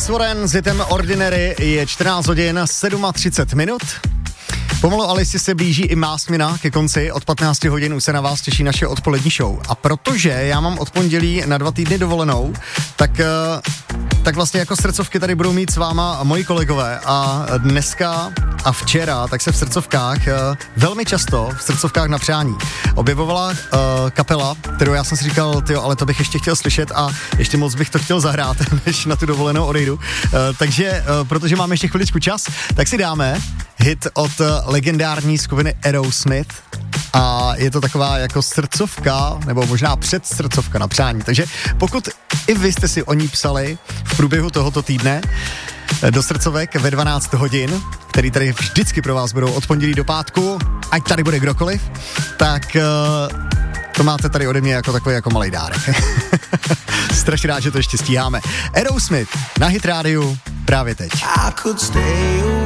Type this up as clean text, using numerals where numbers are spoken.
Alex Warren s hitem Ordinary, je 14 hodin 37 minut. Pomalu ale se blíží i Másmina ke konci, od 15 hodin už se na vás těší naše odpolední show. A protože já mám od pondělí na 2 týdny dovolenou, tak vlastně jako srdcovky tady budou mít s váma moji kolegové a dneska a včera, tak se v srdcovkách, velmi často v srdcovkách na přání objevovala kapela, kterou já jsem si říkal, tyjo, ale to bych ještě chtěl slyšet a ještě moc bych to chtěl zahrát, než na tu dovolenou odejdu. Takže, protože máme ještě chviličku čas, tak si dáme hit od legendární skupiny Aerosmith a je to taková jako srdcovka, nebo možná předsrdcovka na přání. Takže pokud i vy jste si o ní psali v průběhu tohoto týdne do srdcovek ve 12 hodin, který tady vždycky pro vás budou od pondělí do pátku, ať tady bude kdokoliv, tak to máte tady ode mě jako takový jako malej dárek. Strašně rád, že to ještě stíháme. Aerosmith na Hit rádiu právě teď.